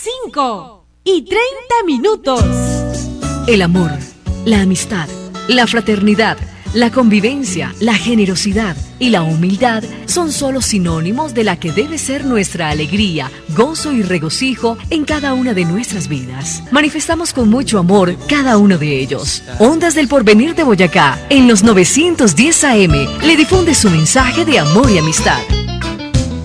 5:30. El amor, la amistad, la fraternidad, la convivencia, la generosidad y la humildad son solo sinónimos de la que debe ser nuestra alegría, gozo y regocijo en cada una de nuestras vidas. Manifestamos con mucho amor cada uno de ellos. Ondas del Porvenir de Boyacá, en los 910 AM, le difunde su mensaje de amor y amistad.